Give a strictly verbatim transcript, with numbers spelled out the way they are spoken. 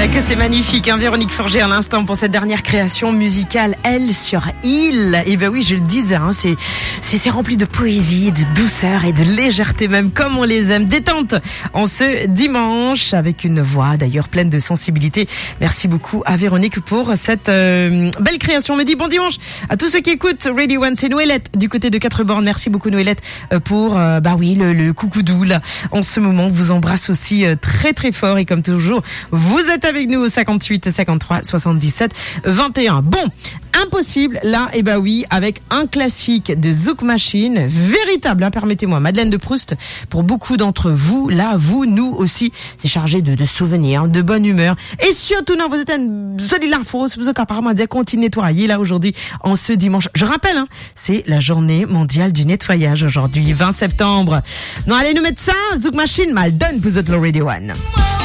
Que c'est magnifique, hein, Véronique Forget à l'instant pour cette dernière création musicale, Elle sur Il. Et ben oui, je le disais, hein, c'est, c'est, c'est rempli de poésie, de douceur et de légèreté même, comme on les aime. Détente en ce dimanche, avec une voix d'ailleurs pleine de sensibilité. Merci beaucoup à Véronique pour cette euh, belle création. On me dit bon dimanche à tous ceux qui écoutent Radio One. C'est Noëllette du côté de Quatre-Bornes. Merci beaucoup Noëllette pour euh, bah oui le, le coucou doux là. En ce moment, on vous embrasse aussi euh, très très fort et comme toujours, vous êtes avec nous au cinquante-huit cinquante-trois soixante-dix-sept vingt et un. Bon, impossible là, et eh bah oui, avec un classique de Zouk Machine, véritable, hein, permettez-moi, Madeleine de Proust, pour beaucoup d'entre vous, là, vous, nous aussi, c'est chargé de, de souvenirs, de bonne humeur, et surtout, non, vous êtes un solide l'info, c'est pour ça qu'apparemment, on continue nettoyer là aujourd'hui, en ce dimanche. Je rappelle, hein, c'est la journée mondiale du nettoyage aujourd'hui, vingt septembre. Non, allez nous mettre ça, Zouk Machine, mal done, vous êtes le Radio One.